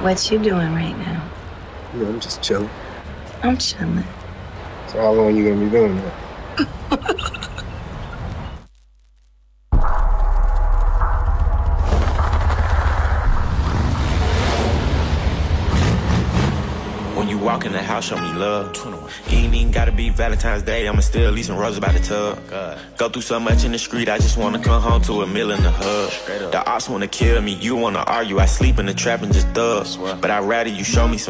What you doing right now? Yeah, I'm just chilling. I'm chilling. So how long you gonna be doing that? When you walk in the house, show me love. You ain't even gotta be Valentine's Day, I'ma still leave some roses by the tub. Go through so much in the street, I just wanna come home to a meal in the hub. The ops wanna kill me, you wanna argue, I sleep in the trap and just thug. But I'd rather you show me some